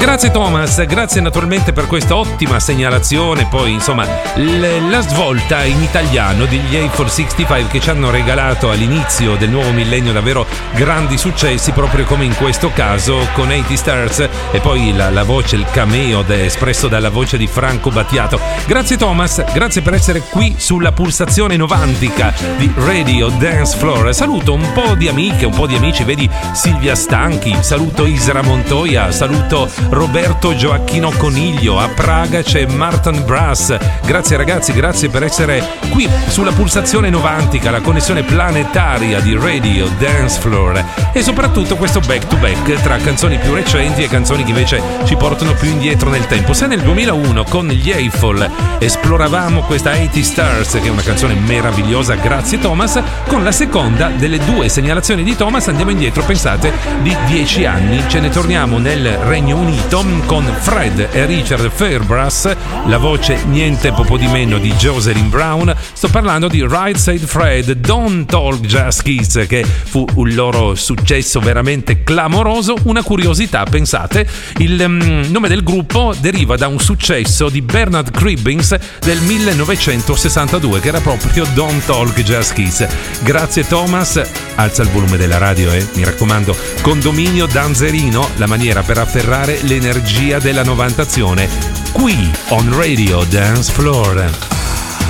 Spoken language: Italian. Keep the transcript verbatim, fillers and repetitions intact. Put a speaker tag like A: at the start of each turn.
A: Grazie Thomas, grazie naturalmente per questa ottima segnalazione. Poi insomma l- la svolta in italiano degli A quattrocentosessantacinque che ci hanno regalato all'inizio del nuovo millennio davvero grandi successi, proprio come in questo caso con ottanta Stars, e poi la, la voce, il cameo de- espresso dalla voce di Franco Battiato. Grazie Thomas, grazie per essere qui sulla pulsazione novantica di Radio Dance Floor. Saluto un po' di amiche, un po' di amici, vedi Silvia Stanchi, saluto Isra Montoya, saluto Roberto Gioacchino Coniglio, a Praga c'è Martin Brass. Grazie ragazzi, grazie per essere qui sulla pulsazione novantica, la connessione planetaria di Radio Dance Floor, e soprattutto questo back to back tra canzoni più recenti e canzoni che invece ci portano più indietro nel tempo. Se nel duemilauno con gli Eiffel esploravamo questa ottanta Stars, che è una canzone meravigliosa, grazie Thomas, con la seconda delle due segnalazioni di Thomas andiamo indietro, pensate, di dieci anni. Ce ne torniamo nel Regno Unito con Fred e Richard Fairbrass, la voce niente poco di meno di Jocelyn Brown. Sto parlando di Right Said Fred, Don't Talk Just Kiss, che fu un loro successo veramente clamoroso. Una curiosità, pensate, il um, nome del gruppo deriva da un successo di Bernard Cribbins del millenovecentosessantadue, che era proprio Don't Talk Just Kiss. Grazie Thomas, alza il volume della radio, eh, mi raccomando. Condominio Danzerino, la maniera per afferrare l'energia della novantazione, qui on Radio Dance Floor.